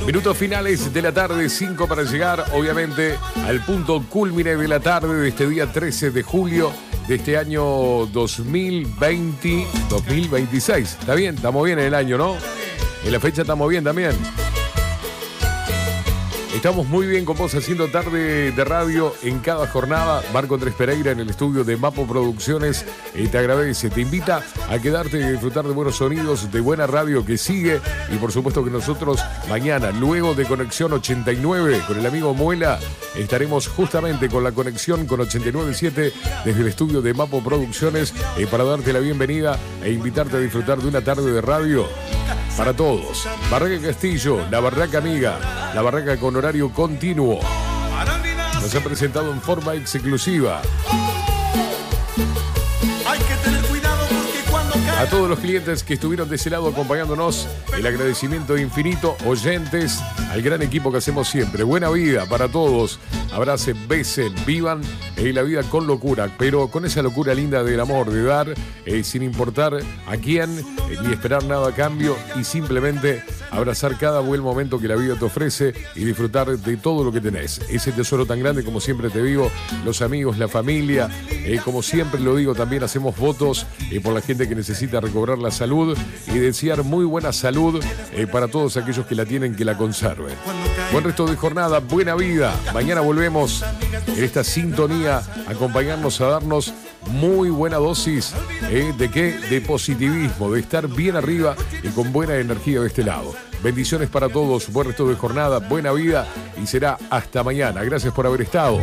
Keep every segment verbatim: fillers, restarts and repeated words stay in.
Minutos finales de la tarde, cinco para llegar, obviamente, al punto culmine de la tarde de este día trece de julio de este año dos mil veinte, dos mil veintiséis. ¿Está bien? Estamos bien en el año, ¿no? En la fecha estamos bien también. Estamos muy bien con vos haciendo tarde de radio en cada jornada. Marco Andrés Pereira en el estudio de Mapo Producciones eh, te agradece, te invita a quedarte y disfrutar de buenos sonidos, de buena radio que sigue. Y por supuesto que nosotros mañana, luego de Conexión ochenta y nueve con el amigo Muela, estaremos justamente con la conexión con ochenta y nueve punto siete desde el estudio de Mapo Producciones eh, para darte la bienvenida e invitarte a disfrutar de una tarde de radio para todos. Barraca Castillo, la Barraca Amiga, la Barraca con horario continuo. Nos han presentado en forma exclusiva. A todos los clientes que estuvieron de ese lado acompañándonos, el agradecimiento infinito, oyentes, al gran equipo que hacemos siempre. Buena vida para todos. Abracen, besen, vivan eh, la vida con locura, pero con esa locura linda del amor, de dar, eh, sin importar a quién, eh, ni esperar nada a cambio, y simplemente abrazar cada buen momento que la vida te ofrece y disfrutar de todo lo que tenés. Ese tesoro tan grande, como siempre te digo, los amigos, la familia, eh, como siempre lo digo, también hacemos votos eh, por la gente que necesita recobrar la salud y desear muy buena salud eh, para todos aquellos que la tienen, que la conserven. Buen resto de jornada, buena vida. Mañana volvemos en esta sintonía a acompañarnos, a darnos muy buena dosis eh, de qué, de positivismo, de estar bien arriba y con buena energía de este lado. Bendiciones para todos, buen resto de jornada, buena vida y será hasta mañana. Gracias por haber estado.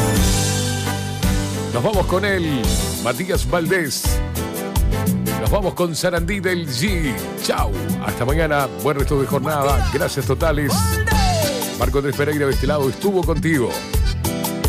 Nos vamos con él, Matías Valdés. Nos vamos con Sarandí del G. Chau. Hasta mañana. Buen resto de jornada. Gracias totales. Marco Andrés Pereira de este lado estuvo contigo.